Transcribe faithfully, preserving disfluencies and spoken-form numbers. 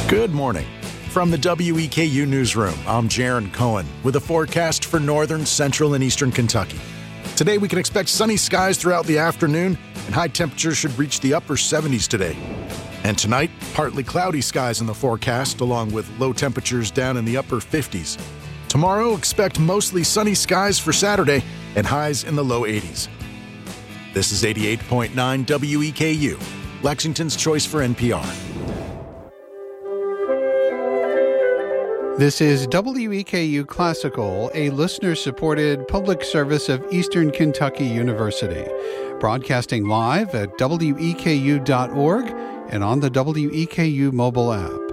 Good morning. From the W E K U Newsroom, I'm Jaron Cohen with a forecast for northern, central, and eastern Kentucky. Today, we can expect sunny skies throughout the afternoon, and high temperatures should reach the upper seventies today. And tonight, partly cloudy skies in the forecast, along with low temperatures down in the upper fifties. Tomorrow, expect mostly sunny skies for Saturday and highs in the low eighties. This is eighty-eight point nine W E K U, Lexington's choice for N P R. This is W E K U Classical, a listener-supported public service of Eastern Kentucky University, broadcasting live at W E K U dot org and on the W E K U mobile app.